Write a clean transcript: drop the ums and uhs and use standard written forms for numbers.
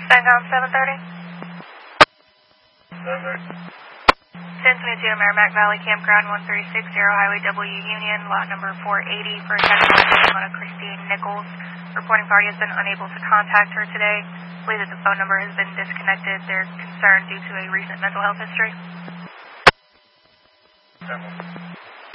CENTCOM 730. 1022 Merrimack Valley Campground 1360 Highway W Union, lot number 480 for attention on a Christine Nichols. Reporting party has been unable to contact her today. Believe that the phone number has been disconnected. They're concerned due to a recent mental health history.